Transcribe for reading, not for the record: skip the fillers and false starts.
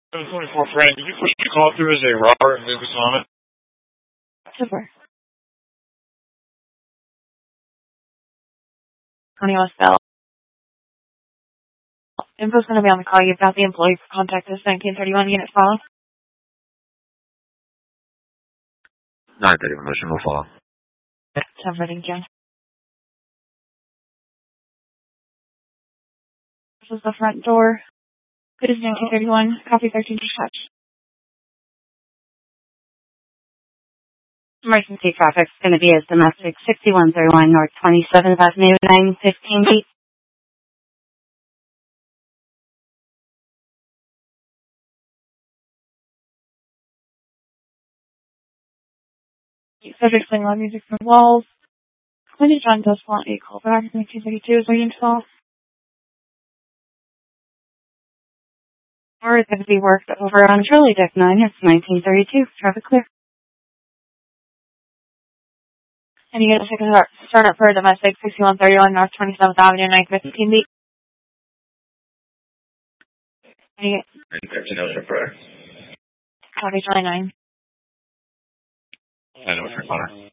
724 Frank, did you push your call through as a Robert and Lucas Summit? Super. 20 West Bell. Info's going to be on the call. You've got the employee contact us, 1931 unit follow. 931 Ocean will follow. Subreading, John. This is the front door. It is 1931. Copy 13 dispatch. Emergency traffic is going to be as domestic 6131 North 27th Avenue, 915 feet. Subject playing loud music from the walls. When did John does want a call back? 1932 is waiting to call. Or it's going to be worked over on Charlie Deck 9. It's 1932. Traffic clear. And you get a second start up for a domestic 6131 North 27th Avenue, 915 feet. And you get 913 Ocean Prayer. copy 29. I know what's your corner.